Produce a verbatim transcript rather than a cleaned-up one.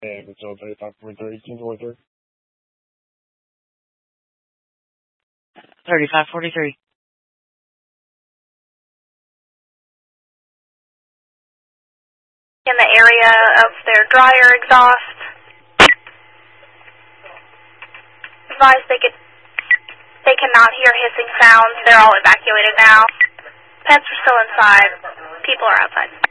And it's all thirty-five forty-three, eighteen twenty-three. thirty-five forty-three. In the area of their dryer exhaust. Advise they could, they cannot hear hissing sounds. They're all evacuated now. Pets are still inside. People are outside.